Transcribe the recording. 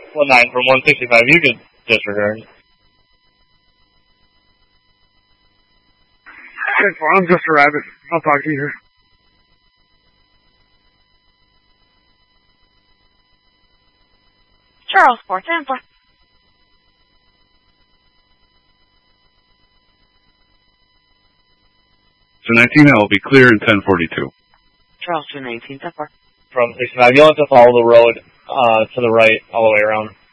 9 from 165, you could disregard. I'm just a rabbit. I'll talk to you here. Charles, Sports Info. So 19, I'll be clear in 1042. Charles 219, 10-4. From 65, you'll have to follow the road to the right all the way around.